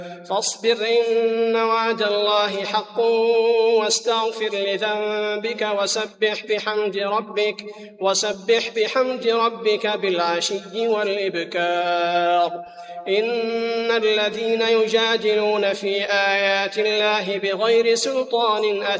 فاصبر إن وعد الله حق واستغفر لذنبك وسبح بحمد ربك بالعشي والإبكار. إن الذين يجادلون في آيات الله بغير سلطان